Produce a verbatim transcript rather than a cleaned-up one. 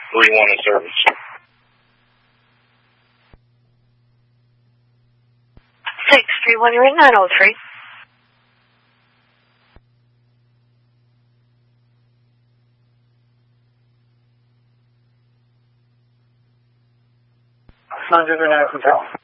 three one in service. six three one, you're in nine oh three. nine zero nine Hotel.